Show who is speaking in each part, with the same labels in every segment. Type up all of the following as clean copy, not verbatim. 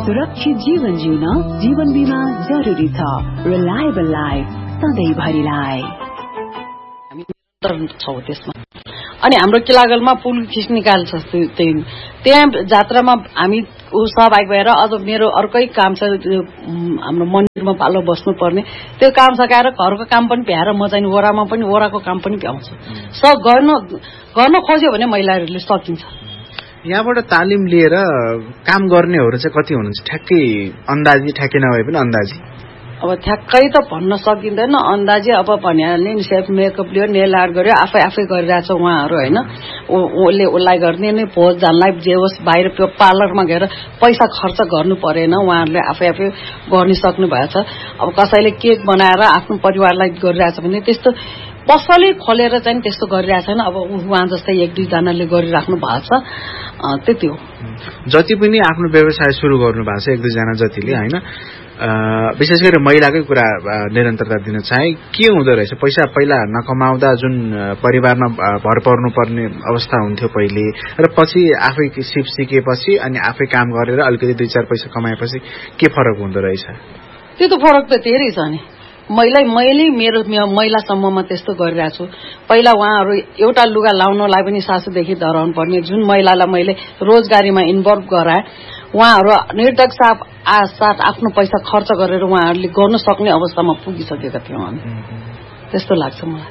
Speaker 1: सुरक्षित जीवन जिउन जीवन बीमा जरुरी छ। Reliable life सधैँभरिलाई।
Speaker 2: हामी छौं त्यसमा। अनि हाम्रो किलागलमा पुल खिच्निकाल छ, त्यहाँ जात्रामा हामी सहभागी भएर अझ मेरो अर्कै काम छ, हाम्रो मन्दिरमा पालो बस्नु पर्ने, त्यो काम सकाएर घरको काम पनि भ्याएर म चाहिँ वरामा पनि वराको काम पनि भ्याउँछु। गर्न खोज्यो भने महिलाहरूले सकिन्छ।
Speaker 3: यहाँबाट तालिम लिएर काम गर्नेहरू चाहिँ कति हुनुहुन्छ? ठ्याक्कै अन्दाजी, ठ्याक्कै नभए पनि अन्दाजी?
Speaker 2: अब ठ्याक्कै त भन्न सकिँदैन, अन्दाजी। अब भनिहाल्ने सेल्फ मेकअप लियो, नेल आर्ट गर्यो, आफै गरिरहेछ उहाँहरू होइन। उसलाई गर्ने नै भोज जानलाई जे होस्, बाहिर पार्लरमा गएर पैसा खर्च गर्नु परेन, उहाँहरूले आफै गर्नु सक्नु भएको छ। अब कसैले केक बनाएर आफ्नो परिवारलाई गरिरहेछ भने त्यस्तो पसलै खोलेर चाहिँ त्यस्तो गरिरहेको छैन। अब उहाँ जस्तै 1-2 जनाले गरिराख्नु भएको छ, त्यति हो।
Speaker 3: जति पनि आफ्नो व्यवसाय सुरु गर्नु भएको छ 1-2 जना जतिले होइन, विशेष गरी महिलाकै कुरा निरन्तरता दिन चाहे के हुँदो रहेछ? पैसा पहिला नकमाउँदा जुन परिवारमा भर पर्नु पर्ने अवस्था हुन्थ्यो पहिले, र पछि आफै सिप सिकेपछि अनि आफै काम गरेर अलिकति 2-4 पैसा कमाएपछि के फरक हुँदो रहेछ?
Speaker 2: त्यो त फरक त धेरै छ नि। मैले मेरो महिला समूहमा त्यस्तो गरिरहेको छु। पहिला उहाँहरू एउटा लुगा लाउनलाई पनि सासूदेखि डराउनु पर्ने, जुन महिलालाई मैले रोजगारीमा इन्भल्भ गराएँ, उहाँहरू निर्धक साथ आफ्नो पैसा खर्च गरेर उहाँहरूले गर्न सक्ने अवस्थामा पुगिसकेका थियौँ हामी। त्यस्तो लाग्छ मलाई।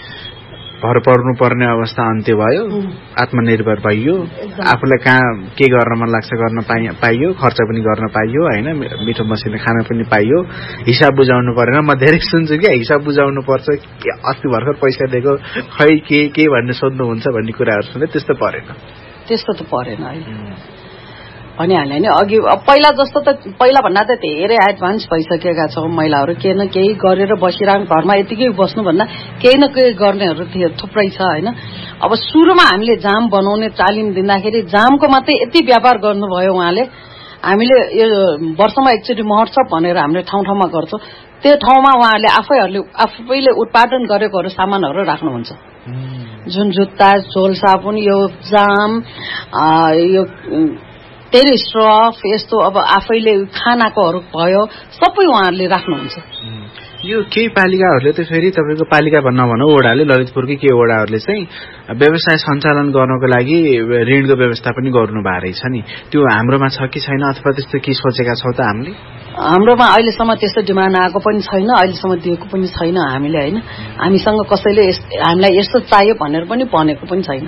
Speaker 3: भर पर्नु पर्ने अवस्था अन्त्य भयो, आत्मनिर्भर भइयो, आफूलाई कहाँ के गर्न मन लाग्छ गर्न पाइयो, खर्च पनि गर्न पाइयो होइन, मिठो मसिनो खान पनि पाइयो, हिसाब बुझाउनु परेन। म धेरै सुन्छु क्या, हिसाब बुझाउनु पर्छ, अस्ति भर्खर पैसा दिएको खै के भन्ने सोध्नुहुन्छ भन्ने कुराहरू सुन्दै त्यस्तो परेन।
Speaker 2: त्यस्तो त परेन अहिले भनिहाल्यो नि। अघि पहिला जस्तो त पहिला भन्दा त धेरै एडभान्स भइसकेका छौँ महिलाहरू। केही न केही गरेर बसिरहनु, घरमा यतिकै बस्नु भन्दा केही न केही गर्नेहरू थुप्रै छ होइन। अब सुरुमा हामीले जाम बनाउने तालिम दिँदाखेरि जामको मात्रै यति व्यापार गर्नुभयो उहाँले। हामीले यो वर्षमा एकचोटि महोत्सव भनेर हामीले ठाउँ ठाउँमा गर्छौँ, त्यो ठाउँमा उहाँहरूले आफैले उत्पादन गरेकोहरू सामानहरू राख्नुहुन्छ, जुन जुत्ता, झोल साबुन, यो जाम, यो धेरै स्ट्रफ, यस्तो अब आफैले खानाकोहरू भयो, सबै उहाँहरूले राख्नुहुन्छ।
Speaker 3: यो केही पालिकाहरूले त फेरि तपाईँको पालिका नभनौँ, वडाले, ललितपुरकै केही वडाहरूले चाहिँ व्यवसाय सञ्चालन गर्नको लागि ऋणको व्यवस्था पनि गर्नु भएको रहेछ नि। त्यो हाम्रोमा छ कि छैन, अथवा त्यस्तो के सोचेका छौँ त हामीले?
Speaker 2: हाम्रोमा अहिलेसम्म त्यस्तो डिमान्ड आएको पनि छैन, अहिलेसम्म दिएको पनि छैन हामीले होइन। हामीसँग कसैले हामीलाई यस्तो चाहियो भनेर पनि भनेको पनि छैन।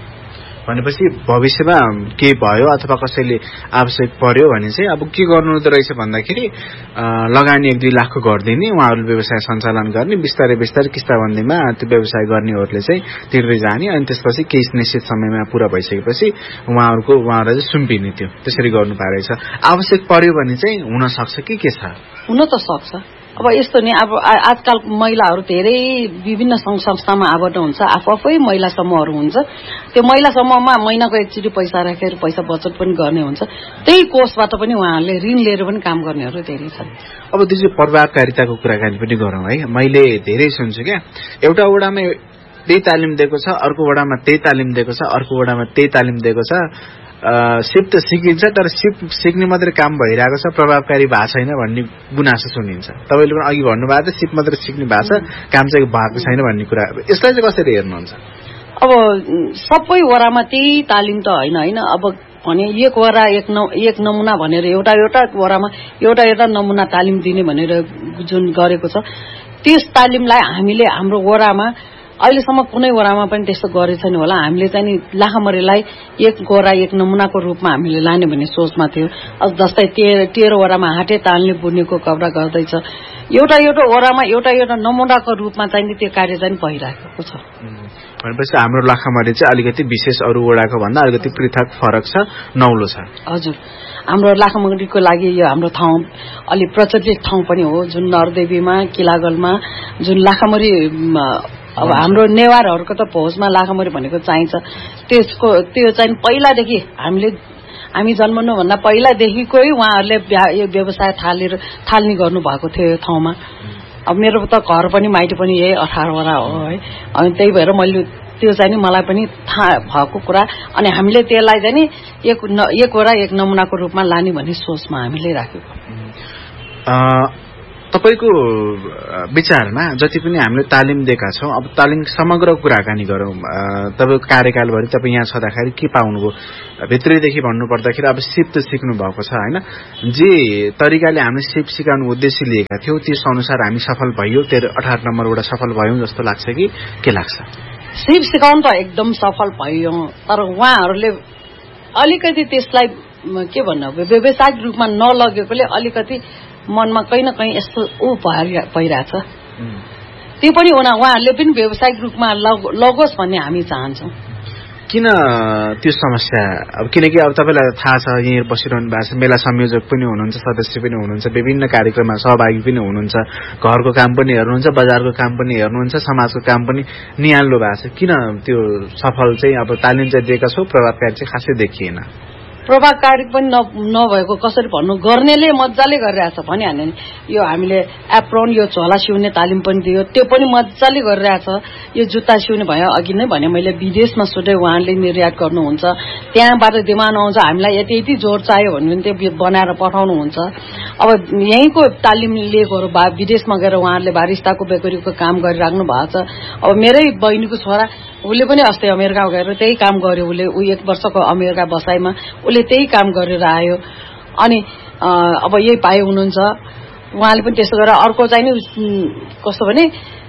Speaker 3: भनेपछि भविष्यमा के भयो अथवा कसैले आवश्यक पर्यो भने चाहिँ अब के गर्नु रहेछ भन्दाखेरि लगानी 1-2 लाखको गरिदिने, उहाँहरूले व्यवसाय सञ्चालन गर्ने, बिस्तारै किस्ताबन्दीमा त्यो व्यवसाय गर्नेहरूले चाहिँ तिर्दै जाने, अनि त्यसपछि केही निश्चित समयमा पूरा भइसकेपछि उहाँहरूलाई चाहिँ सुम्पिने, त्यो त्यसरी गर्नु पाएको रहेछ। आवश्यक पर्यो भने चाहिँ हुन सक्छ कि के छ?
Speaker 2: हुन त सक्छ। अब यस्तो नि, अब आजकल महिलाहरू धेरै विभिन्न सङ्घ संस्थामा आबद्ध हुन्छ, आफै महिला समूहहरू हुन्छ। त्यो महिला समूहमा महिनाको एकचोटि पैसा राखेर पैसा बचत पनि गर्ने हुन्छ, त्यही कोषबाट पनि उहाँहरूले ऋण लिएर पनि काम गर्नेहरू धेरै छन्।
Speaker 3: अब त्यो प्रभावकारिताको कुराकानी पनि गरौँ है। मैले धेरै सुन्छु क्या, एउटा वडामा त्यही तालिम दिएको छ, अर्को वडामा त्यही तालिम दिएको छ, अर्को वडामा त्यही तालिम दिएको छ, सिप त सिकिन्छ तर सिप सिक्ने मात्रै काम भइरहेको छ, प्रभावकारी भएको छैन भन्ने गुनासो सुनिन्छ। तपाईँले पनि अघि भन्नुभएको थियो सिप मात्रै सिक्ने भएको छ, काम चाहिँ भएको छैन भन्ने कुरा, यसलाई चाहिँ कसरी हेर्नुहुन्छ?
Speaker 2: अब सबै वडामा त्यही तालिम त होइन। अब भने एक वडा एक नमुना भनेर एउटा वडामा एउटा नमुना तालिम दिने भनेर जुन गरेको छ, त्यस तालिमलाई हामीले हाम्रो वडामा अहिलेसम्म कुनै वडामा पनि त्यस्तो गरेको छैन होला। हामीले चाहिँ नि लाखामरीलाई एक गोरा एक नमुनाको रूपमा हामीले लाने भन्ने सोचमा थियो। जस्तै 13 वडामा हाटे ताल्ने बुनेको कपडा गर्दैछ, एउटा वडामा एउटा नमुनाको रूपमा चाहिँ त्यो कार्य चाहिँ भइरहेको छ।
Speaker 3: भनेपछि हाम्रो लाखामारी चाहिँ अलिकति विशेष अरू वडाको भन्दा अलिकति पृथक फरक छ, नौलो छ।
Speaker 2: हजुर, हाम्रो लाखामारीको लागि यो हाम्रो ठाउँ अलि प्रचलित ठाउँ पनि हो, जुन नरदेवीमा, किलागलमा, जुन लाखामारी अब हाम्रो नेवारहरूको त भोजमा लाखामारी भनेको चाहिन्छ। त्यो चाहिँ पहिलादेखि हामी जन्मनुभन्दा पहिलादेखिकै उहाँहरूले यो व्यवसाय थाल्ने गर्नुभएको थियो यो ठाउँमा। अब मेरो त घर पनि माइती पनि यही 18 वडा हो है, अनि त्यही भएर मैले त्यो चाहिँ नि मलाई पनि थाहा भएको कुरा अनि हामीले त्यसलाई चाहिँ नि एकवटा एक नमुनाको रूपमा लाने भन्ने सोचमा हामीले राखेको।
Speaker 3: तपाईको विचारमा जति पनि हामीले तालिम दिएका छौं अब तालिम समग्र कुराकानी गरौं तपाईको कार्यकालभरि तपाई यहाँ छँदाखेरि के पाउनुभयो भित्रैदेखि भन्नु पर्दाखेरि अब सिप त सिक्नु भएको छ हैन जे तरिकाले हामीले सिप सिकाउनु उद्देश्य लिएका थियौ त्यस अनुसार हामी सफल भइयो 18 नम्बरबाट सफल भयौं जस्तो लाग्छ कि के लाग्छ?
Speaker 2: सिप सिकाउनु त एकदम सफल भयौं तर उहाँहरूले अलिकति त्यसलाई के भन्नु व्यावसायिक रूपमा नलगेकोले अलिकति मनमा कहीं न कहीं यस्तो भइरहेछ त्यो पनि उहाँहरूले पनि व्यावसायिक रूपमा लगोस् भन्ने हामी चाहन्छौं।
Speaker 3: किन त्यो समस्या अब किनकि अब तपाईलाई थाहा छ यहाँ बसिरहनु भएको छ मेला संयोजक पनि हुनुहुन्छ सदस्य पनि हुनुहुन्छ विभिन्न कार्यक्रममा सहभागी पनि हुनुहुन्छ घरको काम पनि हेर्नुहुन्छ बजारको काम पनि हेर्नुहुन्छ समाजको काम पनि निहाल्नु भएको छ किन त्यो सफल चाहिँ अब तालिम चाहिँ दिएका छौ प्रभावकारी चाहिँ खासै देखिएन?
Speaker 2: प्रभावकारी पनि नभएको कसरी भन्नु गर्नेले मजाले गरिरहेछ भनिहाल्ने यो हामीले एप्रोन यो झोला सिउने तालिम पनि दियो त्यो पनि मजाले गरिरहेछ यो जुत्ता सिउने भयो अघि नै भने मैले विदेशमा सुटे उहाँले निर्यात गर्नुहुन्छ त्यहाँबाट डिमान्ड आउँछ हामीलाई यति यति जोड चाहियो भने त्यो बनाएर पठाउनुहुन्छ। अब यहीँको तालिम लिएकोहरू विदेशमा गएर उहाँहरूले बारिस्ताको बेकरीको काम गरिराख्नु भएको छ। अब मेरै बहिनीको छोरा उसले पनि अस्ति अमेरिका गएर त्यही काम गर्यो उसले 1 वर्षको अमेरिका बसाइमा उसले त्यही काम गरेर आयो अनि अब यही पाए हुनुहुन्छ उहाँले पनि त्यसो गरेर अर्को चाहिँ नि कस्तो भने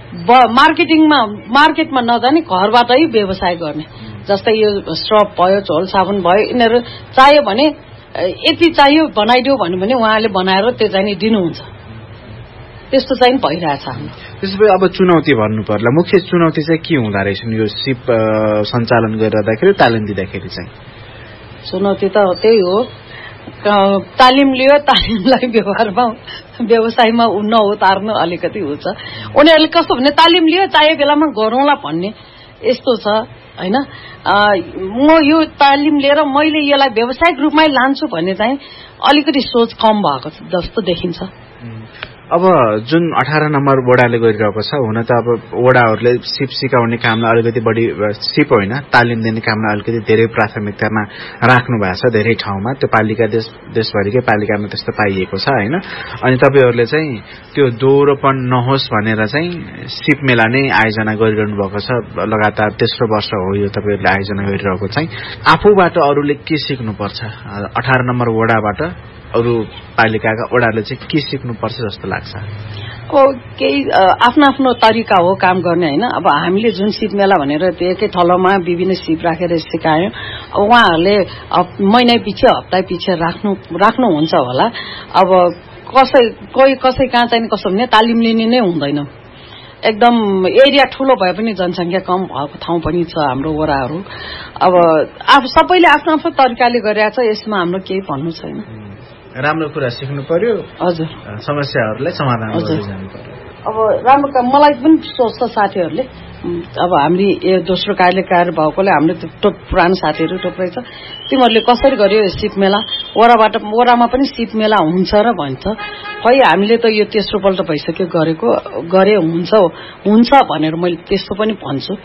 Speaker 2: मार्केटमा नजाने घरबाटै व्यवसाय गर्ने जस्तै यो स्ट्रप भयो झोल साबुन भयो यिनीहरू चाहियो भने यति चाहियो बनाइदियो भन्यो भने उहाँले बनाएर त्यो चाहिँ नि दिनुहुन्छ त्यस्तो चाहिँ भइरहेछ हाम्रो।
Speaker 3: त्यसैले अब चुनौती भन्नु पर्ला मुख्य चुनौती चाहिँ के हुँदा रहेछ यो सिप सञ्चालन गरिरहँदाखेरि तालिम दिँदाखेरि चाहिँ?
Speaker 2: चुनौती त त्यही हो तालिम लियो तालिमलाई व्यवसायमा नउतार्नु अलिकति हुन्छ उनीहरूले कस्तो भने तालिम लियो चाहिए बेलामा गरौँला भन्ने यस्तो छ हैन। म यो तालिम लिएर मैले यसलाई व्यावसायिक रूपमै लान्छु भन्ने चाहिँ अलिकति सोच कम भएको जस्तो देखिन्छ।
Speaker 3: अब जुन 18 नम्बर वडाले गरिरहेको छ हुन त अब वडाहरूले सिप सिकाउने कामलाई अलिकति बढी सिप होइन तालिम दिने कामलाई अलिकति धेरै प्राथमिकतामा राख्नु भएको छ धेरै ठाउँमा त्यो पालिका देशभरिकै पालिकामा त्यस्तो पाइएको छ हैन अनि तपाईहरुले चाहिँ त्यो दोहोरोपन नहोस् भनेर चाहिँ सिप मेला नै आयोजना गरिरहनु भएको छ लगातार तेस्रो वर्ष हो यो तपाईहरुले आयोजना गरिरहेको चाहिँ आफूबाट अरूले के सिक्नु पर्छ 18 नम्बर वडाबाट अरु पालिकाका वडाले चाहिँ के सिक्नु पर्छ जस्तो लाग्छ?
Speaker 2: अब केही आफ्नो आफ्नो तरिका हो काम गर्ने हैन। अब हामीले जुन सिप मेला भनेर एकै थलोमा विभिन्न सिप राखेर सिकायौं अब उहाँहरूले महिना पछि हप्ता पछि राख्नु हुन्छ होला। अब कसै कहाँ चाहिँ कस्तो भने तालिम लिने नै हुँदैन एकदम एरिया ठूलो भए पनि जनसंख्या कम भएको ठाउँ पनि छ हाम्रो वडाहरू। अब सबैले आफ्नो आफ्नो तरिकाले गरिरहेछ यसमा हाम्रो केही भन्नु छैन।
Speaker 3: राम्रो कुरा सिक्नु पर्यो
Speaker 2: हजुर
Speaker 3: समस्याहरूलाई समाधान गर्दै जानु पर्यो।
Speaker 2: अब राम्रो काम मलाई पनि सोच्छ साथीहरूले अब हामी यो दोस्रो कार्य भएकोले हाम्रो पुरानो साथीहरू थुप्रै छ तिमीहरूले कसरी गर्यो सिप मेला वडामा पनि सिप मेला हुन्छ र भन्छ खै हामीले त यो तेस्रो पल्ट भइसक्यो गरे हुन्छ भनेर मैले त्यस्तो पनि भन्छु।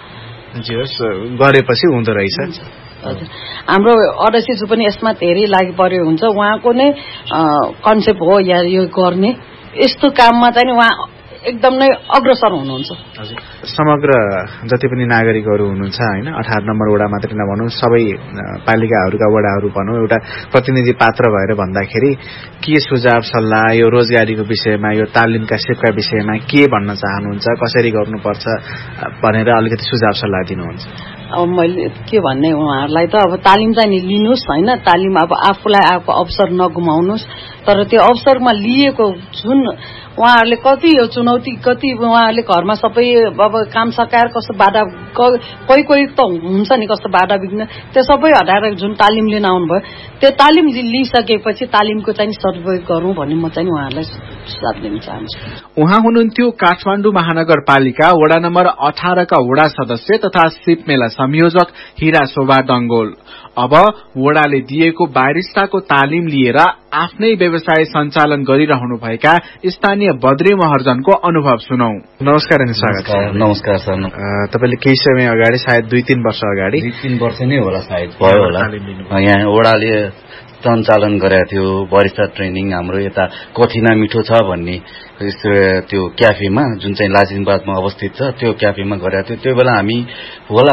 Speaker 3: गरेपछि हुँदो रहेछ।
Speaker 2: हजुर हाम्रो अध्यक्षज्यू पनि यसमा धेरै लागि पर्यो हुन्छ उहाँको नै कन्सेप्ट हो या यो गर्ने यस्तो काममा चाहिँ उहाँ एकदम नै अग्रसर हुनुहुन्छ।
Speaker 3: हजुर समग्र जति पनि नागरिकहरू हुनुहुन्छ हैन 18 नम्बर वडा मात्रै नभनौं सबै पालिकाहरूका वडाहरू भनौं एउटा प्रतिनिधि पात्र भएर भन्दाखेरि के सुझाव सल्लाह यो रोजगारीको विषयमा यो तालिमका सिपका विषयमा के भन्न चाहनुहुन्छ कसरी गर्नुपर्छ भनेर अलिकति सुझाव सल्लाह दिनुहुन्छ?
Speaker 2: अब मैले के भन्ने उहाँहरूलाई त अब तालिम चाहिँ लिनुस् हैन तालिम अब आफूलाई आएको अवसर नगुमाउनुस् तर त्यो अवसरमा लिएको जुन उहाँहरूले कति यो चुनौती कति उहाँहरूले घरमा सबै अब काम सकाएर कस्तो बाधा कोही त हुन्छ नि कस्तो बाधा विघ्न त्यो सबै हटाएर जुन तालिम लिन आउनुभयो त्यो तालिम लिइसकेपछि तालिमको चाहिँ सदुपयोग गरौं भन्ने म चाहिँ उहाँहरूलाई सुझाव दिन चाहन्छु।
Speaker 4: उहाँ हुनुहुन्थ्यो काठमाडौँ महानगरपालिका वडा नम्बर 18 का वडा सदस्य तथा सिप मेला संयोजक हीरा शोभा डंगोल। अब वडाले दिएको बारिस्ताको तालिम लिएर आफ्नै व्यवसाय सञ्चालन गरिरहनुभएका स्थानीय बद्री महर्जनको अनुभव सुनौ।
Speaker 3: नमस्कार अनि स्वागत छ।
Speaker 5: नमस्कार सर।
Speaker 3: तपाईले केही समय अगाडि सायद 2-3 वर्ष अगाडि
Speaker 5: 3 वर्ष नै होला सायद भयो होला यहाँ ओडाले सञ्चालन गरेको थियो बरिस्ता ट्रेनिङ हाम्रो यता कथिना मिठो छ भन्ने त्यो क्याफेमा जुन चाहिँ लाजिमबादमा अवस्थित छ त्यो क्याफेमा गरेको थियो। त्यो बेला हामी होला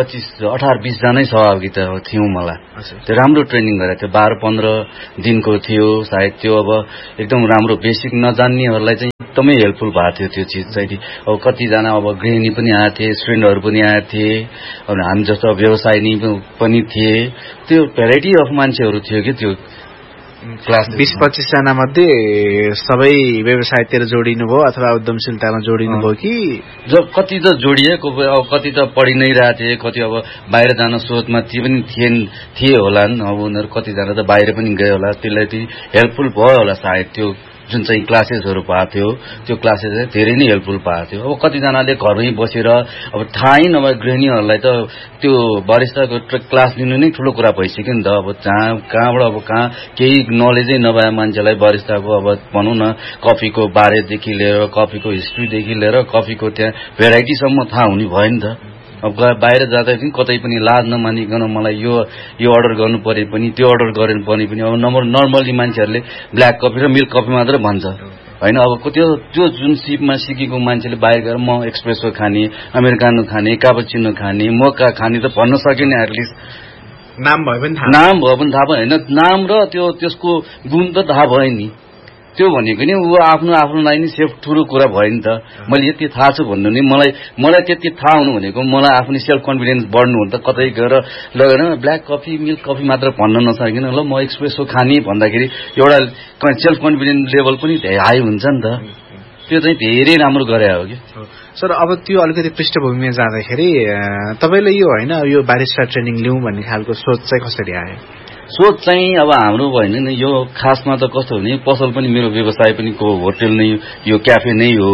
Speaker 5: 18-20 जनै सहभागिता थियौं। मलाई त्यो राम्रो ट्रेनिङ गरेको थियो 12-15 दिनको थियो सायद। त्यो अब एकदम राम्रो बेसिक नजान्नेहरूलाई चाहिँ एकदमै हेल्पफुल भएको थियो त्यो चिज चाहिँ। अब कतिजना अब गृहिणी पनि आए थिए, स्टुडेन्टहरू पनि आए थिए, अनि हामी जस्तो व्यवसायी पनि थिए। त्यो भेराइटी अफ मान्छेहरू थियो कि त्यो क्लास
Speaker 3: 20-25 जना मध्ये सबै व्यवसायतिर जोडिनु भयो अथवा उद्यमशीलतामा जोडिनु भयो कि
Speaker 5: कति त जोडिएको, अब कति त पढि नै रहेथे, कति अब बाहिर जान सोचमा ती पनि थिए होला। अब उनीहरू कतिजना त बाहिर पनि गए होला। त्यसलाई हेल्पफुल भयो होला सायद। त्यो जुन चाहिँ क्लासेसहरू पाएको थियो त्यो क्लासेस चाहिँ धेरै नै हेल्पफुल पाएको थियो। अब कतिजनाले घरमै बसेर अब थाहै नभए गृहिणीहरूलाई त त्यो वरिष्ठको क्लास लिनु नै ठुलो कुरा भइसक्यो नि त। अब कहाँबाट अब कहाँ केही नलेजै नभए मान्छेलाई वरिष्ठको अब भनौँ न कफीको बारेदेखि लिएर कफीको हिस्ट्रीदेखि लिएर कफीको त्यहाँ भेराइटीसम्म थाहा हुने भयो नि त। अब बाहिर जाँदा पनि कतै पनि लाज नमानिकन मलाई यो अर्डर गर्नु परे पनि त्यो अर्डर गर्नु परे पनि अब नर्मली मान्छेहरूले ब्ल्याक कफी र मिल्क कफी मात्र भन्छ होइन। अब त्यो जुन सिपमा सिकेको मान्छेले बाहिर गएर म एक्सप्रेसो खाने, अमेरिकानो खाने, कापुचिनो खाने, मोका खाने त भन्न सकेन। एटलिस्ट
Speaker 3: नाम भयो पनि
Speaker 5: थाहा भयो होइन। नाम र त्यसको गुण त थाहा भयो नि। त्यो भनेको नि ऊ आफ्नोलाई नि सेफ ठुलो कुरा भयो नि त। मैले यति थाहा छु भन्नु नि मलाई त्यति थाहा हुनु भनेको मलाई आफ्नो सेल्फ कन्फिडेन्स बढ्नु हो नि त। कतै गएर लगेर ब्ल्याक कफी मिल्क कफी मात्र भन्न नसकिन ल म एक्सप्रेसो खाने भन्दाखेरि एउटा सेल्फ कन्फिडेन्स लेभल पनि हाई हुन्छ नि त। त्यो चाहिँ धेरै राम्रो गरे हो कि
Speaker 3: सर। अब त्यो अलिकति पृष्ठभूमिमा जाँदाखेरि तपाईँले यो होइन यो बारिस्टा ट्रेनिङ लिउँ भन्ने खालको सोच चाहिँ कसरी आयो?
Speaker 5: सोच चाहिँ अब हाम्रो होइन नि यो खासमा त कस्तो हुने पसल पनि मेरो व्यवसाय पनि होटल नै यो क्याफे नै हो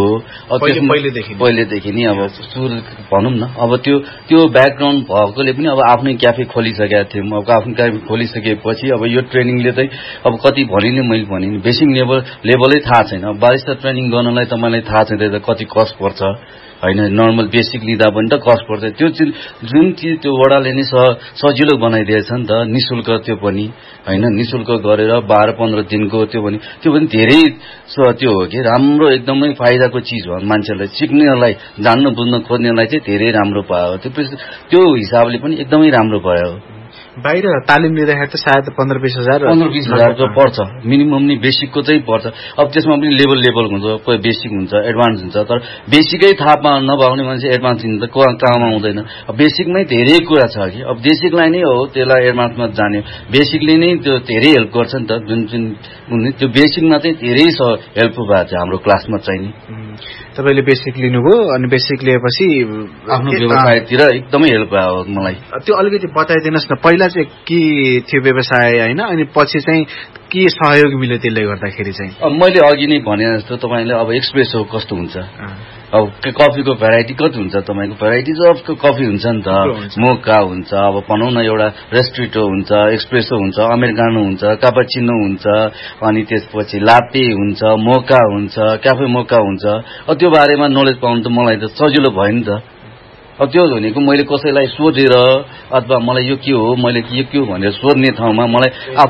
Speaker 5: पहिलेदेखि नै। अब सुरु भनौँ न अब त्यो ब्याकग्राउन्ड भएकोले पनि अब आफ्नै क्याफे खोलिसकेका थियौँ। अब आफ्नो क्याफे खोलिसकेपछि अब यो ट्रेनिङले चाहिँ अब कति भने मैले भने बेसिक लेभलै थाहा छैन। अब बारिस्टा ट्रेनिङ गर्नलाई तपाईँलाई थाहा छैन कति कस्ट पर्छ होइन। नर्मल बेसिक लिँदा पनि त कस्ट पर्छ। त्यो जुन चिज त्यो वडाले नै सजिलो बनाइदिएछ नि त निशुल्क। त्यो पनि होइन निशुल्क गरेर 12-15 दिनको त्यो पनि धेरै त्यो हो कि राम्रो एकदमै फाइदाको चिज हो। मान्छेलाई सिक्नेलाई जान्न बुझ्न खोज्नेलाई चाहिँ धेरै राम्रो भयो। त्यो हिसाबले पनि एकदमै राम्रो भयो।
Speaker 3: बाहिर तालिम लिँदाखेरि त सायद 15-20 हजार
Speaker 5: त पर्छ मिनिमम नि। बेसिकको चाहिँ पर्छ। अब त्यसमा पनि लेभल हुन्छ, कोही बेसिक हुन्छ एडभान्स हुन्छ। तर बेसिकै थाहा नभउने मान्छे एडभान्स लिनु त काममा आउँदैन। अब बेसिकमै धेरै कुरा छ कि अब बेसिकलाई नै हो त्यसलाई एडभान्समा जाने बेसिकले नै त्यो धेरै हेल्प गर्छ नि त। जुन त्यो बेसिकमा चाहिँ धेरै हेल्पफुल भएको छ हाम्रो क्लासमा चाहिँ नि।
Speaker 3: तपाईँले बेसिक लिनुभयो अनि बेसिक लिएपछि
Speaker 5: आफ्नो व्यवसायतिर एकदमै हेल्प भयो मलाई।
Speaker 3: त्यो अलिकति बताइदिनुहोस् न पहिला चाहिँ के थियो व्यवसाय होइन अनि पछि चाहिँ के सहयोग मिल्यो त्यसले गर्दाखेरि चाहिँ?
Speaker 5: अब मैले अघि नै भने जस्तो तपाईँले अब एक्सप्रेसो कस्तो हुन्छ, अब कफीको भेराइटी कति हुन्छ तपाईँको भेराइटिज अफ कफी हुन्छ नि त। मोका हुन्छ अब भनौँ न एउटा रेस्ट्रिटो हुन्छ, एक्सप्रेसो हुन्छ, अमेरिकानो हुन्छ, कापाचिनो हुन्छ, अनि त्यसपछि लाटे हुन्छ, मोका हुन्छ, क्याफे मोका हुन्छ। अब त्यो बारेमा नलेज पाउनु त मलाई त सजिलो भयो नि त। अब त्यो भनेको मैले कसैलाई सोधेर अथवा मलाई यो के हो मैले यो के हो भनेर सोध्ने ठाउँमा मलाई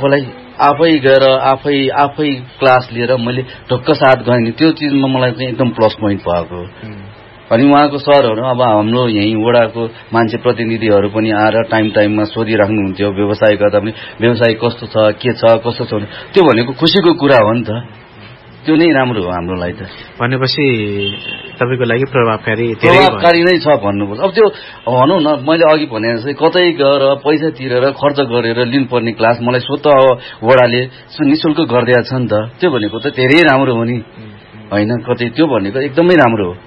Speaker 5: आफै गएर आफै क्लास लिएर मैले ढक्क साथ गएँ नि। त्यो चिजमा मलाई चाहिँ एकदम प्लस पोइन्ट भएको। अनि उहाँको सरहरू अब हाम्रो यहीँ वडाको मान्छे प्रतिनिधिहरू पनि आएर टाइममा सोधिराख्नुहुन्थ्यो व्यवसाय गर्दा पनि व्यवसाय कस्तो छ के छ कस्तो छ त्यो भनेको खुसीको कुरा हो नि त। त्यो नै राम्रो हो हाम्रो लागि त।
Speaker 3: भनेपछि तपाईँको लागि प्रभावकारी
Speaker 5: नै छ भन्नुपर्छ। अब त्यो भनौँ न मैले अघि भने जस्तै कतै गएर पैसा तिरेर खर्च गरेर लिनुपर्ने क्लास मलाई स्वतः वडाले निशुल्क गरिदिएको छ नि त। त्यो भनेको त धेरै राम्रो हो नि होइन। कतै त्यो भनेको एकदमै राम्रो हो।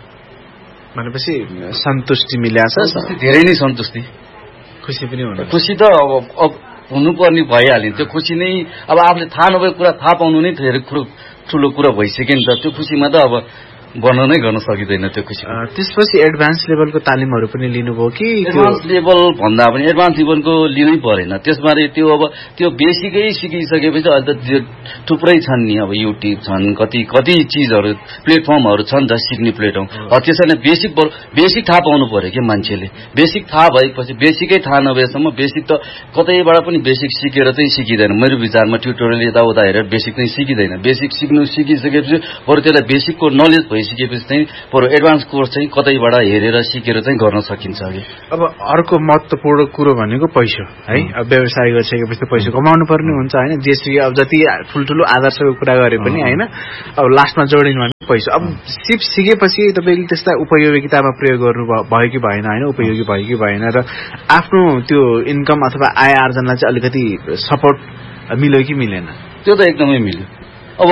Speaker 3: भनेपछि सन्तुष्टि मिलेको छ,
Speaker 5: धेरै नै सन्तुष्टि,
Speaker 3: खुसी पनि हुन्छ।
Speaker 5: खुसी त अब हुनुपर्ने भइहाल्यो। त्यो खुसी नै अब आफूले थाहा नभएको कुरा थाहा पाउनु नै धेरै ठुलो कुरा भइसक्यो नि त। त्यो खुसीमा त अब वर्णनै गर्न सकिँदैन त्यो खुसी।
Speaker 3: त्यसपछि एडभान्स लेभलको तालिमहरू पनि लिनुभयो कि?
Speaker 5: एडभान्स लेभल भन्दा पनि एडभान्स लेभलको लिनै परेन, त्यसमा त्यो अब त्यो बेसिकै सिकिसकेपछि अहिले त थुप्रै छन् नि, अब युट्युब छन्, कति चिजहरू प्लेटफर्महरू छन् त सिक्ने प्लेटफर्म। त्यसैले बेसिक थाहा पाउनु पर्यो कि मान्छेले। बेसिक थाहा भएपछि, बेसिकै थाहा नभएसम्म बेसिक त कतैबाट पनि बेसिक सिकेर चाहिँ सिकिँदैन। मेरो विचारमा ट्युटोरियल यताउता हेरेर बेसिक चाहिँ सिकिँदैन। बेसिक सिकिसकेपछि बरु त्यसलाई बेसिकको नलेज भइसकेपछि चाहिँ बरु एडभान्स कोर्स चाहिँ कतैबाट हेरेर सिकेर चाहिँ गर्न सकिन्छ।
Speaker 3: अब अर्को महत्त्वपूर्ण कुरो भनेको पैसा है। अब व्यवसाय गरिसकेपछि पैसा कमाउनु पर्ने हुन्छ होइन। जेसुकै अब जति ठुल्ठुलो आदर्शको कुरा गरे पनि होइन, अब लास्टमा जोडिनु भने पैसा। अब सिप सिकेपछि तपाईँले त्यसलाई उपयोगितामा प्रयोग गर्नु भयो कि भएन होइन, उपयोगी भयो कि भएन, र आफ्नो त्यो इन्कम अथवा आय आर्जनलाई चाहिँ अलिकति सपोर्ट मिल्यो कि मिलेन?
Speaker 5: त्यो त एकदमै मिल्यो। अब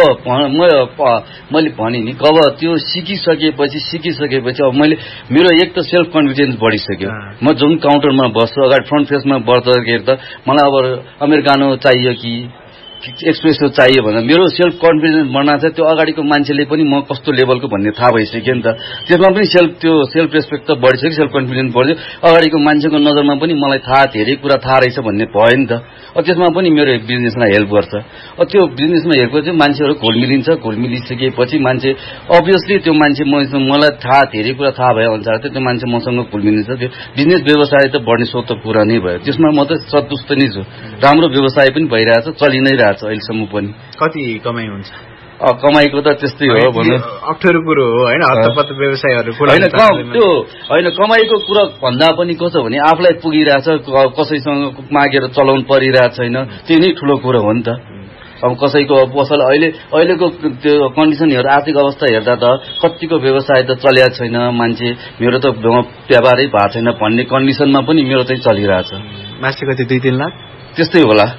Speaker 5: मैले भने नि, अब त्यो सिकिसकेपछि अब मेरो एक त सेल्फ कन्फिडेन्स बढिसक्यो। म जुन काउन्टरमा बस्छु अगाडि फ्रन्ट फेसमा बस्दाखेरि त मलाई अब अमेरिकानो चाहियो कि एक्सप्रेसो चाहियो भनेर मेरो सेल्फ कन्फिडेन्स बढ्न छ। त्यो अगाडिको मान्छेले पनि म कस्तो लेभलको भन्ने थाहा भइसक्यो नि त। त्यसमा पनि सेल्फ रेस्पेक्ट त बढिसक्यो, सेल्फ कन्फिडेन्स बढ्यो। अगाडिको मान्छेको नजरमा पनि मलाई धेरै कुरा थाहा रहेछ भन्ने भयो नि त। त्यसमा पनि मेरो बिजनेसमा हेल्प गर्छ। त्यो बिजनेसमा हेल्प गर्छ, मान्छेहरू घुलमिलिन्छ। घुलमिलिसकेपछि मान्छे अभियसली त्यो मान्छे मलाई धेरै कुरा थाहा भए अनुसार त्यो मान्छे मसँग घुलमिलिन्छ। त्यो बिजनेस व्यवसाय त बढ्ने स्रोत कुरा नै भयो। त्यसमा म त सन्तुष्ट नै छु। राम्रो व्यवसाय पनि भइरहेछ, चलि नै रहेछ अहिलेसम्म पनि।
Speaker 3: कति कमाइ हुन्छ?
Speaker 5: कमाइको त त्यस्तै हो भनौँ,
Speaker 3: अप्ठ्यारो कुरो हो होइन। हतपत व्यवसायहरू
Speaker 5: होइन कमाइको कुरा भन्दा पनि कस्तो भने आफूलाई पुगिरहेछ, कसैसँग मागेर चलाउनु परिरहेको छैन, त्यो नै ठुलो कुरो हो नि त। अब कसैको पसल अहिलेको त्यो कन्डिसन हेर्दा, आर्थिक अवस्था हेर्दा त कतिको व्यवसाय त चलेको छैन। मान्छे मेरो त व्यापारै भएको छैन भन्ने कन्डिसनमा पनि मेरो चाहिँ चलिरहेछ।
Speaker 3: मासिक कति 2-3 लाख
Speaker 5: त्यस्तै होला,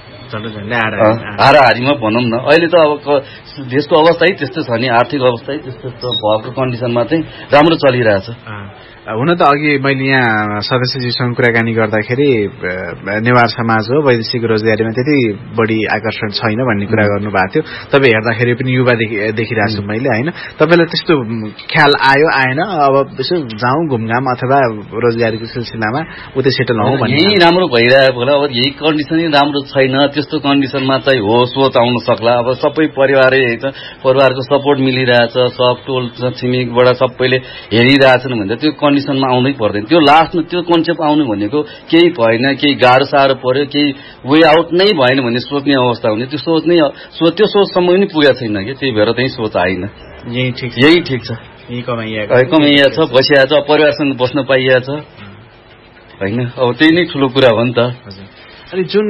Speaker 5: हाराहारीमा भनौँ न। अहिले त अब देशको अवस्था त्यस्तो छ नि, आर्थिक अवस्था त्यस्तो भएको कन्डिसनमा चाहिँ राम्रो चलिरहेछ।
Speaker 3: हुन त अघि मैले यहाँ सदस्यजीसँग कुराकानी गर्दाखेरि नेवार समाज हो, वैदेशिक रोजगारीमा त्यति बढी आकर्षण छैन भन्ने कुरा गर्नुभएको थियो। तपाईँ हेर्दाखेरि पनि युवा देखिरहेको छु मैले होइन। तपाईँलाई त्यस्तो ख्याल आयो आएन? अब यसो जाउँ घुमघाम अथवा रोजगारीको सिलसिलामा उतै सेटल हौँ भन्ने?
Speaker 5: यही राम्रो भइरहेको होला। अब यही कन्डिसनै राम्रो छैन, त्यस्तो कन्डिसनमा चाहिँ हो सोच आउन सक्ला। अब सबै परिवारको सपोर्ट मिलिरहेछ, सब टोल छिमेकबाट सबैले हेरिरहेछन् भने त्यो कन्डिसनमा आउनै पर्दैन। त्यो लास्टमा त्यो कन्सेप्ट आउनु भनेको केही भएन, केही गाह्रो पर्यो, केही वे आउट नै भएन भन्ने सोच्ने अवस्था हुने। त्यो सोचसम्म पनि पुगेको छैन कि, त्यही भएर त्यही सोच आएन। यही ठिक छ, यही कमाइया छ, बसिया छ, परिवारसँग बस्न पाइया छ होइन। अब त्यही नै ठुलो कुरा हो नि त।
Speaker 3: अनि जुन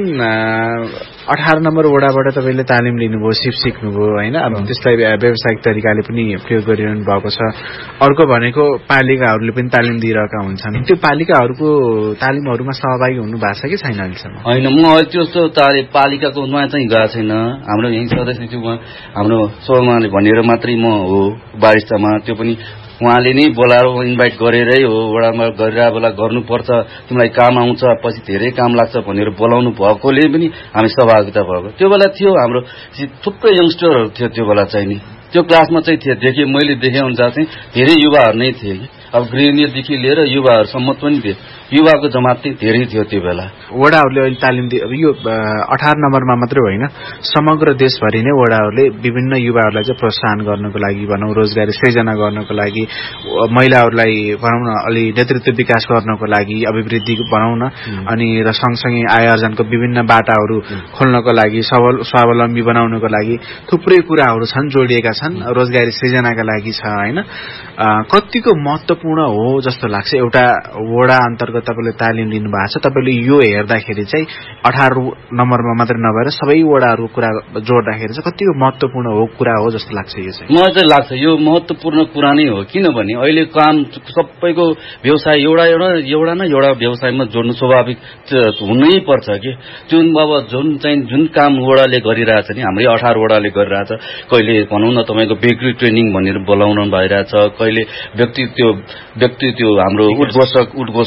Speaker 3: 18 नम्बर वडाबाट तपाईँले तालिम लिनुभयो, सिप सिक्नुभयो होइन, अब त्यसलाई व्यावसायिक तरिकाले पनि प्रयोग गरिरहनु भएको छ। अर्को भनेको पालिकाहरूले पनि तालिम दिइरहेका हुन्छन्। त्यो पालिकाहरूको तालिमहरूमा सहभागी हुनु भएको छ कि छैन अहिलेसम्म?
Speaker 5: होइन, म त्यस्तो पालिकाकोमा चाहिँ गएको छैन। हाम्रो यही सदस्य हाम्रो सभामा भनेर मात्रै म हो बारिस्तामा, त्यो पनि उहाँले नै बोलाएर इन्भाइट गरेरै हो। वडामा गरेर बेला गर्नुपर्छ, तिमीलाई काम आउँछ, पछि धेरै काम लाग्छ भनेर बोलाउनु भएकोले पनि हामी सहभागिता भएको। त्यो बेला थियो हाम्रो थुप्रै यङ्स्टरहरू थियो त्यो बेला चाहिँ नि। त्यो क्लासमा चाहिँ मैले देखे अनुसार चाहिँ धेरै युवाहरू नै थिए कि। अब गृहिणीदेखि लिएर युवाहरूसम्म पनि थिए। युवाको जमात चाहिँ धेरै थियो त्यो बेला।
Speaker 3: वडाहरूले अहिले तालिम अब यो 18 नम्बरमा मात्रै होइन, समग्र देशभरि नै वडाहरूले विभिन्न युवाहरूलाई चाहिँ प्रोत्साहन गर्नको लागि भनौँ, रोजगारी सृजना गर्नको लागि, महिलाहरूलाई भनौँ न अलि नेतृत्व विकास गर्नको लागि, अभिवृद्धि भनौँ न, अनि र सँगसँगै आय आर्जनको विभिन्न बाटाहरू खोल्नको लागि, स्वावलम्बी बनाउनको लागि थुप्रै कुराहरू छन्, जोडिएका छन्, रोजगारी सृजनाका लागि छ होइन। कतिको महत्त्वपूर्ण हो जस्तो लाग्छ? एउटा वडा अन्तर्गत तपाईँले तालिम लिनुभएको छ, तपाईँले यो हेर्दाखेरि चाहिँ 18 नम्बरमा मात्रै नभएर सबै वडाहरूको कुरा जोड्दाखेरि चाहिँ कतिको महत्त्वपूर्ण हो कुरा हो जस्तो लाग्छ? यो चाहिँ
Speaker 5: मलाई चाहिँ लाग्छ यो महत्त्वपूर्ण कुरा नै हो। किनभने अहिले काम सबैको व्यवसाय एउटा व्यवसायमा जोड्नु स्वाभाविक हुनै पर्छ कि। अब जुन काम वडाले गरिरहेछ नि, हाम्रै 18 वडाले गरिरहेछ। कहिले भनौँ न तपाईँको बेकरी ट्रेनिङ भनेर बोलाउनु भइरहेछ, कहिले व्यक्ति त्यो हाम्रो उद्घोषकवाला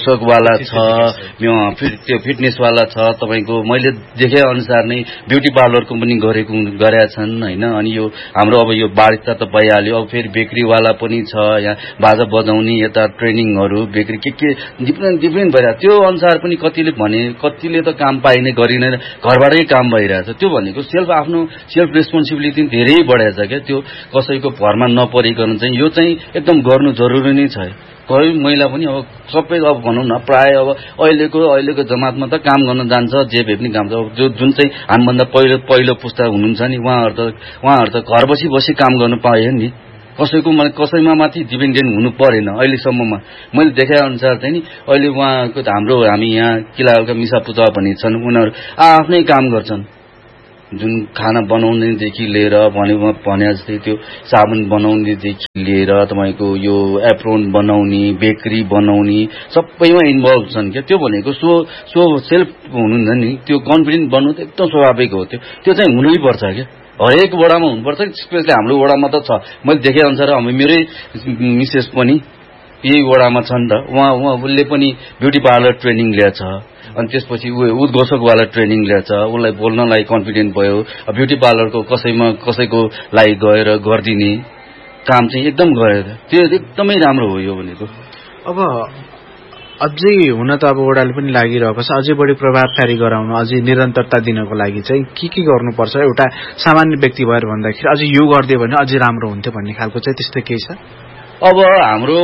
Speaker 5: वाला छ, त्यो फिटनेसवाला छ, तपाईँको मैले देखे अनुसार नै ब्युटी पार्लरको पनि गरेका छन् होइन। अनि यो हाम्रो अब यो बारिस्ता त भइहाल्यो, अब फेरि बेकरीवाला पनि छ, यहाँ बाजा बजाउने यता ट्रेनिङहरू बेकरी के डिफ्रेन्ट भइरहेको, त्यो अनुसार पनि कतिले भने कतिले त काम पाइने गरिने घरबाटै काम भइरहेछ। त्यो भनेको आफ्नो सेल्फ रेस्पोन्सिबिलिटी धेरै बढाएको छ क्या। त्यो कसैको भरमा नपरिकन चाहिँ यो चाहिँ एकदम गर्नु जरुरी नै छ। कोही महिला पनि अब सबै अब भनौँ न प्राय अब अहिलेको जमातमा त काम गर्न जान्छ, जे भए पनि काम छ। जुन चाहिँ हामीभन्दा पहिलो पुस्ता हुनुहुन्छ नि उहाँहरू त घर बसी काम गर्नु पाए नि, कसैमा माथि डिपेन्डेन्ट हुनु परेन अहिलेसम्ममा। मैले देखे अनुसार चाहिँ नि अहिले उहाँको हामी यहाँ किलाका मिसा पुजा भन्ने छन्, उनीहरू आफ्नै काम गर्छन्। जुन खाना बनाउनेदेखि लिएर भने जस्तै त्यो साबुन बनाउनेदेखि लिएर तपाईँको यो एप्रोन बनाउने, बेकरी बनाउने सबैमा इन्भल्भ छन् क्या। त्यो भनेको सो सेल्फ हुनुहुन्छ नि, त्यो कन्फिडेन्ट बन्नु त एकदम स्वाभाविक हो। त्यो चाहिँ हुनै पर्छ क्या, हरेक वडामा हुनुपर्छ। स्पेसली हाम्रो वडामा त छ, मैले देखे अनुसार मेरै मिसेस पनि यही वडामा छन् त, उसले पनि ब्युटी पार्लर ट्रेनिङ लिएछ। अनि त्यसपछि उद्घोषकवाला ट्रेनिङ लिएछ, उसलाई बोल्नलाई कन्फिडेन्ट भयो। ब्युटी पार्लरको कसैको लागि गएर गरिदिने काम चाहिँ एकदम गरेर त्यो एकदमै राम्रो हो यो भनेको।
Speaker 3: अब अझै हुन त अब वडाले पनि लागिरहेको छ, अझै बढी प्रभावकारी गराउन, अझै निरन्तरता दिनको लागि चाहिँ के गर्नुपर्छ एउटा सामान्य व्यक्ति भएर भन्दाखेरि अझै यो गरिदियो भने अझै राम्रो हुन्थ्यो भन्ने खालको चाहिँ त्यस्तो केही छ?
Speaker 5: अब हाम्रो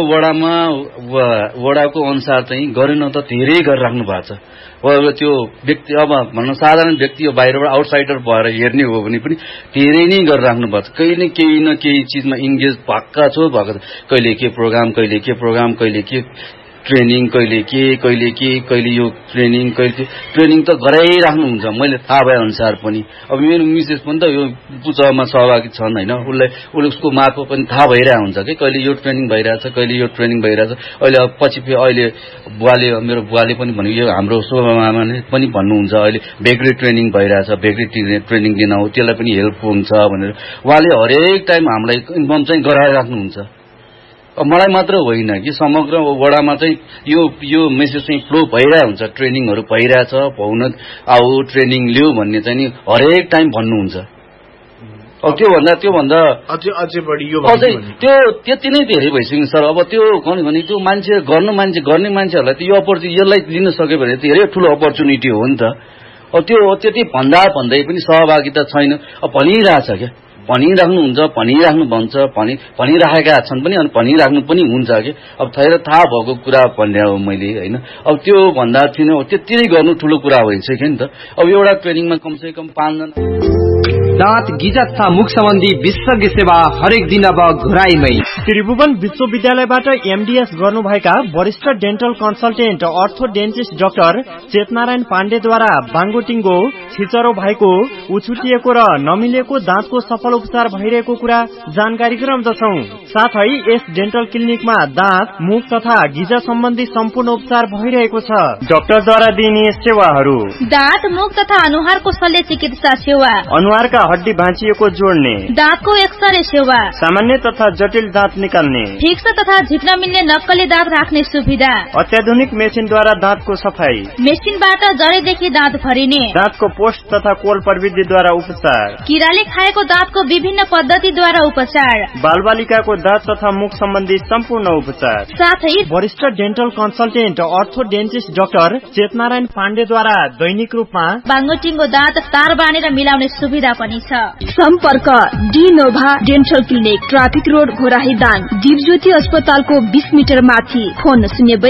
Speaker 5: वडाको अनुसार चाहिँ गरेन त धेरै गरिराख्नु भएको छ। अब त्यो व्यक्ति अब भनौँ साधारण व्यक्ति हो, बाहिरबाट आउटसाइडर भएर हेर्ने हो भने पनि धेरै नै गरिराख्नु भएको छ। केही न केही चिजमा इङ्गेज भएको छ। कहिले के प्रोग्राम, कहिले के ट्रेनिङ, कहिले यो ट्रेनिङ त गराइराख्नुहुन्छ। मैले थाहा भए अनुसार पनि अब मेरो मिसेस पनि त यो पूजामा सहभागी छन् होइन, उसको मार्फत पनि थाहा भइरहेको हुन्छ कि कहिले यो ट्रेनिङ भइरहेछ, कहिले यो ट्रेनिङ भइरहेछ। अहिले अब पछि अहिले मेरो बुवाले पनि भन्यो, यो हाम्रो शोभामामाले पनि भन्नुहुन्छ अहिले बेकरी ट्रेनिङ भइरहेछ, बेकरी ट्रेनिङ दिन हो, त्यसलाई पनि हेल्प हुन्छ भनेर उहाँले हरेक टाइम हामीलाई इन्फर्म चाहिँ गराइराख्नुहुन्छ। मलाई मात्र होइन कि समग्र वडामा चाहिँ यो मेसेज चाहिँ फ्लो भइरहेको हुन्छ, ट्रेनिङहरू भइरहेछ, आऊ ट्रेनिङ लिऊ भन्ने चाहिँ नि हरेक टाइम भन्नुहुन्छ। अब त्योभन्दा
Speaker 3: अझै बढी यो
Speaker 5: त्यो त्यति नै धेरै भइसक्यो सर। अब त्यो भने त्यो गर्ने मान्छेहरूलाई त यो अपर्च्युनिटी यसलाई लिन सक्यो भने धेरै ठुलो अपर्च्युनिटी हो नि त। अब त्यो त्यति भन्दै पनि सहभागिता छैन। अब भनिरहेछ क्या, भनिराख्नुहुन्छ, भनिराख्नु भन्छ, भनिराखेका छन् पनि अनि भनिराख्नु पनि हुन्छ कि अब थाहा भएको कुरा भन्ने हो मैले होइन। अब त्यो भन्दा थिएन, त्यति नै गर्नु ठुलो कुरा भइसक्यो नि त। अब एउटा ट्रेनिङमा कमसेकम 5 जना
Speaker 6: दाँत गिजा तथा मुख सम्बन्धी विशेषज्ञ सेवा हरेक दिन अब घुराइमै।
Speaker 7: त्रिभुवन विश्वविद्यालयबाट एमडीएस गर्नुभएका वरिष्ठ डेन्टल कन्सल्टेन्ट अर्थोडेन्टिस्ट डाक्टर चेतनारायण पाण्डेद्वारा बाङ्गोटिङ्गो, छिचरो भएको, उछुटिएको र नमिलेको दाँतको सफल उपचार भइरहेको कुरा जानकारी गराउँदछौ। साथै यस डेन्टल क्लिनिकमा दाँत, मुख तथा गिजा सम्बन्धी सम्पूर्ण उपचार भइरहेको छ। डाक्टरद्वारा दिइने सेवाहरू:
Speaker 8: दाँत, मुख तथा अनुहारको शल्य चिकित्सा सेवा,
Speaker 7: अनुहारका हड्डी भाँचिएको जोड्ने,
Speaker 8: दाँतको एक्सरे सेवा,
Speaker 7: सामान्य तथा जटिल दाँत निकाल्ने,
Speaker 8: फिक्स तथा झिक्न मिल्ने नक्कली दाँत राख्ने सुविधा,
Speaker 7: अत्याधुनिक मेसिनद्वारा दाँतको सफाई,
Speaker 8: मेसिनबाट जडेदेखि दाँत भरिने,
Speaker 7: दाँतको पोस्ट तथा कोल प्रविधिद्वारा उपचार,
Speaker 8: किराले खाएको दाँतको विभिन्न पद्धतिद्वारा उपचार,
Speaker 7: बालबालिकाको दाँत तथा मुख सम्बन्धी सम्पूर्ण उपचार।
Speaker 8: साथै
Speaker 7: वरिष्ठ डेन्टल कन्सल्टेन्ट अर्थोडेन्टिस्ट डाक्टर चेतनारायण पाण्डेद्वारा दैनिक रूपमा
Speaker 8: बाङ्गोटिङ्गो दाँत तार बाँधेर मिलाउने सुविधा पनि छ।
Speaker 9: सम्पर्क डिनोभा dental clinic, traffic road, Ghorahi Dang, Dipjyoti अस्पतालको 20 मिटर माथि। फोन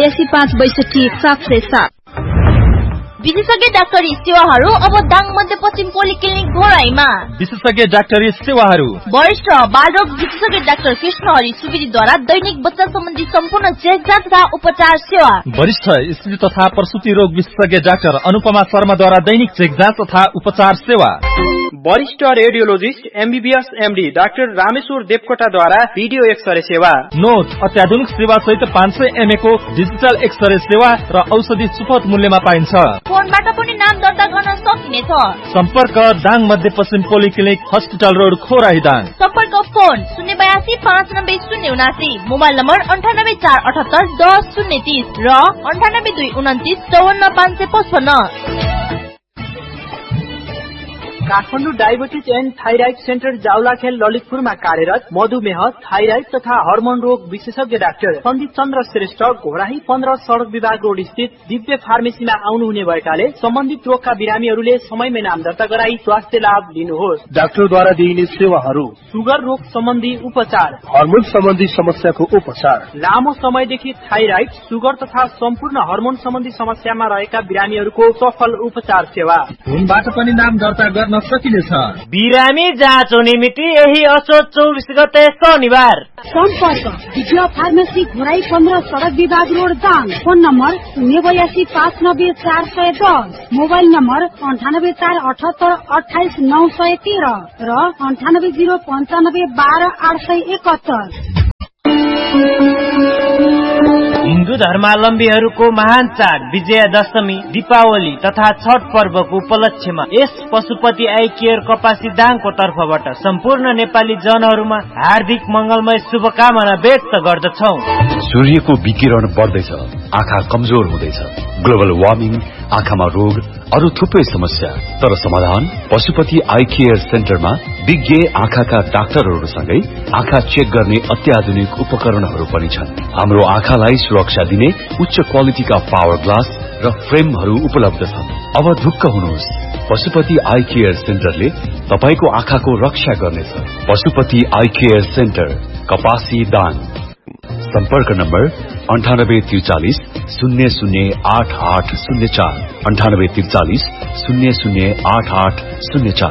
Speaker 9: 082562
Speaker 8: विशेषज्ञ डाक्टरी सेवाहरू अब दाङ मध्यपश्चिम पोलिक्लिनिक घोराईमा।
Speaker 6: विशेषज्ञ डाक्टरी सेवाहरू:
Speaker 8: वरिष्ठ बालरोग विशेषज्ञ डाक्टर कृष्णहरि सुवेदीद्वारा दैनिक बच्चा सम्बन्धी सम्पूर्ण चेकजाँच तथा उपचार सेवा।
Speaker 6: वरिष्ठ स्त्री तथा प्रसुति रोग विशेषज्ञ डाक्टर अनुपमा शर्माद्वारा दैनिक चेकजाँच तथा उपचार सेवा।
Speaker 7: वरिष्ठ radiologist MBBS MD doctor Rameshwar देवकोटाद्वारा video x-ray सेवा।
Speaker 10: नोट अत्याधुनिक सेवा सहित 500 MA को डिजिटल एक्सरे सेवा र औषधि सुपथ मूल्यमा पाइन्छ।
Speaker 8: फोनबाट पनि नाम दर्ता गर्न सकिनेछ।
Speaker 10: सम्पर्क दाङ मध्यपश्चिम पोलिक्लिनिक हस्पिटल रोड खोराही दाङ।
Speaker 8: सम्पर्क फोन 082 590 079, मोबाइल नम्बर 98 478 10 030 र 98 229 54 555।
Speaker 7: Kathmandu diabetes and thyroid centre Jawalakhel ललितपुरमा कार्यरत मधुमेह, थाइराइड तथा हर्मोन रोग विशेषज्ञ डाक्टर सन्दीप चन्द्र श्रेष्ठ घोराही 15 सड़क विभाग रोड स्थित दिव्य फार्मेसीमा आउनुहुने भएकाले सम्बन्धित रोगका बिरामीहरूले समयमै नाम दर्ता गराई स्वास्थ्य लाभ लिनुहोस्।
Speaker 11: डाक्टरद्वारा दिइने सेवाहरू:
Speaker 7: सुगर रोग सम्बन्धी उपचार,
Speaker 11: हर्मोन सम्बन्धी समस्याको उपचार,
Speaker 7: लामो समयदेखि थाइराइड, सुगर तथा सम्पूर्ण हर्मोन सम्बन्धी समस्यामा रहेका बिरामीहरूको सफल उपचार सेवा।
Speaker 10: फोनबाट पनि नाम दर्ता गर्न सकिनेछ।
Speaker 7: बिरामी जाँच हुने मिति यही असोज 24 गते शनिबार।
Speaker 12: सम्पर्क दिव्य फार्मेसी घोराई 15 सड़क विभाग road Dang. Phone number 082 590 410, mobile number 98 478 28 913 र 98 095 12 871।
Speaker 7: हिन्दू धर्मावलम्बीहरूको महान चाड विजयादशमी, दीपावली तथा छठ पर्वको उपलक्ष्यमा यस पशुपति आई केयर कपासी दाङको तर्फबाट सम्पूर्ण नेपाली जनहरूमा हार्दिक मंगलमय शुभकामना व्यक्त गर्दछौ।
Speaker 13: सूर्यको विकिरण बढ्दैछ, आँखा कमजोर हुँदैछ, ग्लोबल वार्मिङ, आँखामा रोग, अरू थुप्रै समस्या। तर समाधान पशुपति आई केयर सेन्टरमा विज्ञ आँखाका डाक्टरहरूसँगै आँखा चेक गर्ने अत्याधुनिक उपकरणहरू पनि छन्। हाम्रो आँखालाई सुरक्षा दिने उच्च क्वालिटीका पावर ग्लास र फ्रेमहरू उपलब्ध छन्। अब ढुक्क हुनुहोस्, पशुपति आई केयर सेन्टरले तपाईको आँखाको रक्षा गर्नेछ। पशुपति आई केयर सेन्टर, कपासी दाङ। सम्पर्क नम्बर 9843 008804, 9843 008804,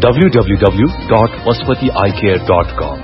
Speaker 13: www.pashupatieyecare.com।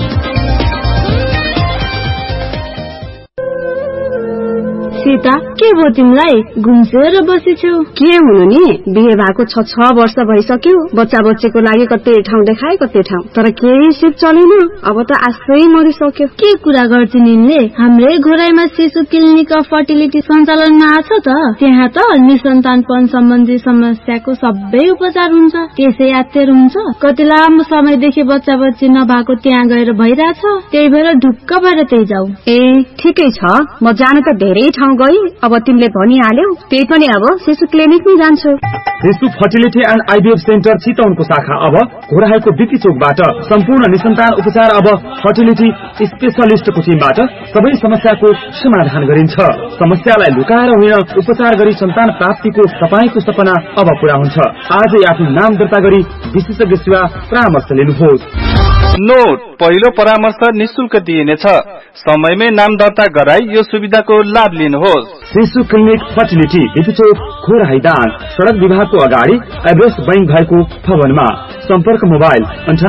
Speaker 9: सीता, के भयो तिमीलाई? घुम्सेर बसेछौ?
Speaker 14: के हुनु नि, बिहे भएको 6 वर्ष भइसक्यो। बच्चा बच्चीको लागि कतै ठाउँ देखाए कतै ठाउँ, तर केही सिप चलेन। अब त आशै मरिसक्यो।
Speaker 9: के कुरा गर्छिन् यिनले? हाम्रै घोराईमा शिशु क्लिनिक अफ फर्टिलिटी सञ्चालनमा आछ त। त्यहाँ त निसन्तानपन सम्बन्धी समस्याको सबै उपचार हुन्छ। त्यसै यात्तर हुन्छ। कति लामो समयदेखि बच्चा बच्ची नभएको त्यहाँ गएर भइरहेछ। त्यही भएर ढुक्क भएर त्यही जाऊ।
Speaker 14: ए ठिकै छ, म जान त धेरै ठाउँ गई। अब तिमीले भनिहाल्यौ, त्यही पनि अब शिशु क्लिनिकमै जान्छु।
Speaker 10: शिशु फर्टिलिटी एन्ड आइभीएफ सेन्टर चितवनको शाखा अब घोराईको बिपी चोकबाट सम्पूर्ण निसन्तान उपचार अब फर्टिलिटी स्पेशलिस्टको टिमबाट सबै समस्याको समाधान गरिन्छ। समस्यालाई लुकाएर होइन, उपचार गरी सन्तान प्राप्तिको तपाईको सपना अब पूरा हुन्छ। आजै आफ्नो नाम दर्ता गरी विशेषज्ञ सेवा परामर्श लिनुहोस्।
Speaker 15: नोट, पहिलो परामर्श निशुल्क दिइनेछ। समयमै नाम दर्ता गराई यो सुविधाको लाभ लिनुहोस्।
Speaker 10: शिशु क्लिनिक फर्टिलिटी बिपी चोक खोराही दाङ, सड़क विभागको अगाडि एभरेस्ट बैंक भएको भवनमा। सम्पर्क मोबाइल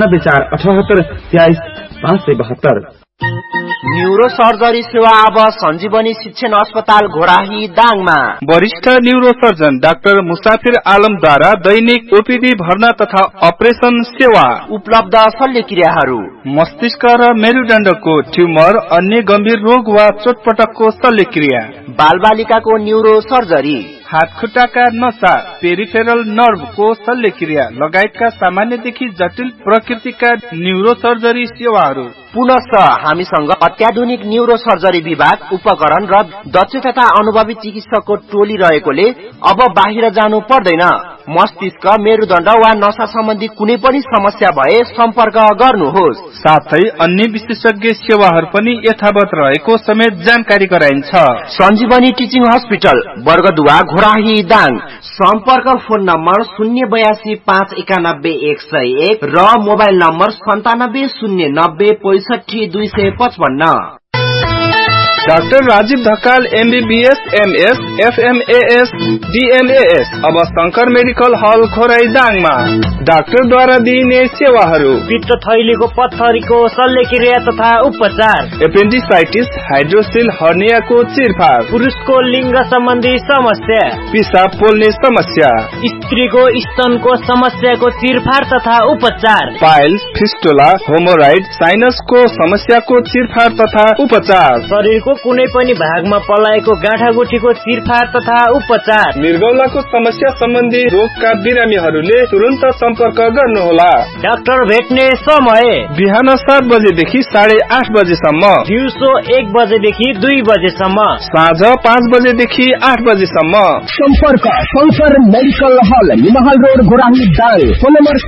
Speaker 10: 98 478 23 572।
Speaker 16: न्यूरो सर्जरी सेवा अब सञ्जीवनी शिक्षण अस्पताल घोराही दाङमा।
Speaker 15: वरिष्ठ न्यूरो सर्जन डाक्टर मुसाफिर आलमद्वारा दैनिक ओपीडी भर्ना तथा अपरेसन सेवा
Speaker 16: उपलब्ध। शल्यक्रियाहरू:
Speaker 15: मस्तिष्क र मेरुदण्डको ट्युमर, अन्य गम्भीर रोग वा चोटपटकको शल्यक्रिया,
Speaker 16: बालबालिकाको न्यूरो सर्जरी,
Speaker 15: हातखुट्टाका नसा, पेरिफेरल नर्भको शल्यक्रिया लगायतका सामान्यदेखि जटिल प्रकृतिका न्यूरो सर्जरी सेवाहरू।
Speaker 16: पुनश्च हामीसँग अत्याधुनिक न्यूरो सर्जरी विभाग, उपकरण र दक्ष तथा अनुभवी चिकित्सकको टोली रहेकोले अब बाहिर जानु पर्दैन। मस्तिष्क, मेरुदण्ड वा नसा सम्बन्धी कुनै पनि समस्या भए सम्पर्क गर्नुहोस्।
Speaker 15: साथै अन्य विशेषज्ञ सेवाहरू पनि यथावत रहेको समेत जानकारी गराइन्छ।
Speaker 16: सञ्जीवनी टिचिङ हस्पिटल, वर्गदुवा, घोराही दाङ। सम्पर्क फोन नम्बर 082 591 101 र mobile number 97 090 65 255।
Speaker 15: Doctor Rajiv Dhakal MBBS MS FMAS DMAS अब शंकर मेडिकल हल खोराई दाङमा डाक्टरद्वारा दिइने सेवाहरू
Speaker 7: पित्त थैलीको पत्थरीको शल्यक्रिया तथा उपचार
Speaker 15: एपेन्डिसाइटिस हाइड्रोसिल हर्नियाको चिरफार
Speaker 7: पुरुषको लिङ्ग सम्बन्धी समस्या
Speaker 15: पिसाब पोल्ने समस्या
Speaker 7: स्त्रीको स्तनको समस्याको चिरफार तथा उपचार
Speaker 15: पाइल्स फिस्टुला होमोराइड साइनसको समस्याको चिरफार तथा उपचार
Speaker 7: शरीरको कुनै पनि भागमा पलाएको गाँठागुठीको चिरफार तथा उपचार
Speaker 15: मृगौलाको समस्या सम्बन्धी रोगका बिरामीहरूले तुरन्त सम्पर्क गर्नुहोला
Speaker 7: डाक्टर भेट्ने समय
Speaker 15: बिहान 7 बजेदेखि 8:30 बजेसम्म
Speaker 7: दिउँसो 1 बजेदेखि 2 बजेसम्म
Speaker 15: साँझ 5 बजेदेखि 8 बजेसम्म
Speaker 17: सम्पर्क शंकर मेडिकल हल निमहल रोड गोराही दाङ फोन नम्बर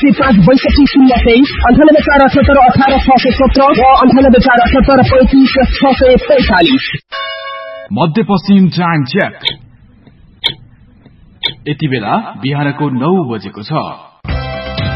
Speaker 17: 082
Speaker 4: मध्यपश्चिम टाइम चेक यति बेला बिहानको 9 बजेको छ।